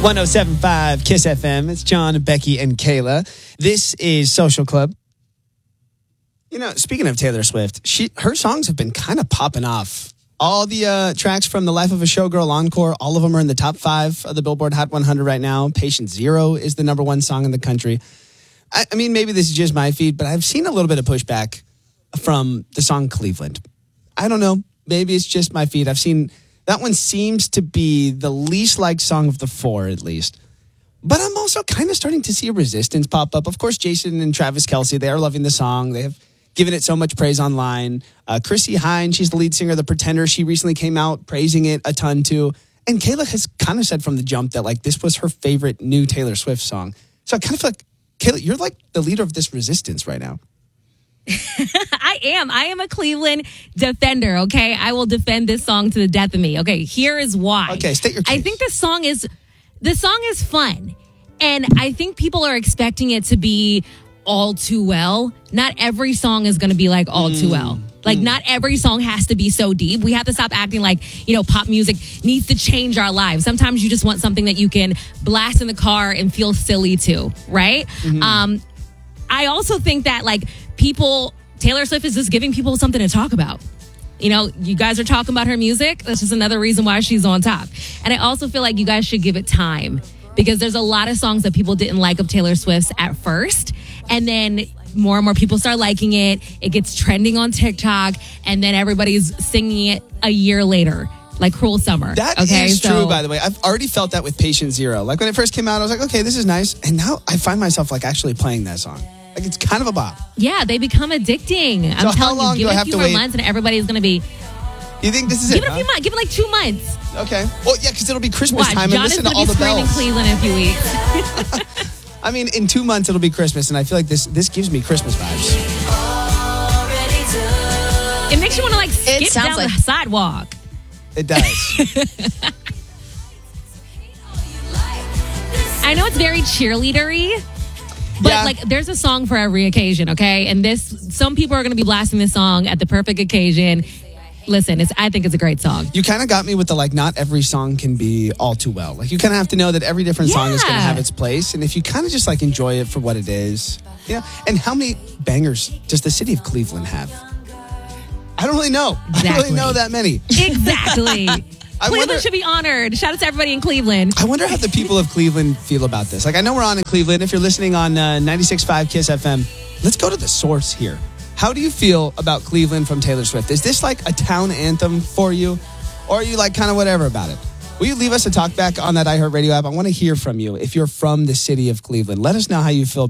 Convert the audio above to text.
107.5 Kiss FM. It's John, Becky, and Kayla. This is Social Club. You know, speaking of Taylor Swift, her songs have been kind of popping off. All the tracks from The Life of a Showgirl Encore, all of them are in the top 5 of the Billboard Hot 100 right now. Patient Zero is the number 1 song in the country. I mean, maybe this is just my feed, but I've seen a little bit of pushback from the song Cleveland. I don't know. Maybe it's just my feed. I've seen that one seems to be the least liked song of the 4, at least. But I'm also kind of starting to see a resistance pop up. Of course, Jason and Travis Kelce, they are loving the song. They have given it so much praise online. Chrissy Hynde, she's the lead singer of The Pretender. She recently came out praising it a ton too. And Kayla has kind of said from the jump that like this was her favorite new Taylor Swift song. So I kind of feel like, Kayla, you're like the leader of this resistance right now. I am a Cleveland defender, okay? I will defend this song to the death of me. Okay, here is why. Okay, state your case. I think the song is fun. And I think people are expecting it to be all too well. Not every song is going to be like all too well. Like not every song has to be so deep. We have to stop acting like, you know, pop music needs to change our lives. Sometimes you just want something that you can blast in the car and feel silly to, right? I also think that like Taylor Swift is just giving people something to talk about. You know, you guys are talking about her music. That's just another reason why she's on top. And I also feel like you guys should give it time because there's a lot of songs that people didn't like of Taylor Swift's at first. And then more and more people start liking it. It gets trending on TikTok. And then everybody's singing it a year later. Like Cruel Summer. That is true, by the way. I've already felt that with Patient Zero. Like when it first came out, I was like, okay, this is nice. And now I find myself like actually playing that song. Like it's kind of a bop. Yeah, they become addicting. So I'm telling you, give it a few more wait? months and everybody's going to be... You think this is Give it a few months. Give it like 2 months. Okay. Well, yeah, because it'll be Christmas time John and listen to is all the screaming bells. Cleveland in a few weeks. I mean, in 2 months it'll be Christmas, and I feel like this gives me Christmas vibes. It makes you want to like skip down the sidewalk. It does. I know it's very cheerleadery, but like there's a song for every occasion, okay? And some people are going to be blasting this song at the perfect occasion. Listen, I think it's a great song. You kind of got me with the like, not every song can be all too well. Like you kind of have to know that every different song is going to have its place. And if you kind of just like enjoy it for what it is, you know. And how many bangers does the city of Cleveland have? I don't really know. Exactly. I don't really know that many. Exactly. Cleveland should be honored. Shout out to everybody in Cleveland. I wonder how the people of Cleveland feel about this. Like I know we're on in Cleveland. If you're listening on 96.5 Kiss FM, let's go to the source here. How do you feel about Cleveland from Taylor Swift? Is this like a town anthem for you? Or are you like kind of whatever about it? Will you leave us a talk back on that iHeartRadio app? I want to hear from you if you're from the city of Cleveland. Let us know how you feel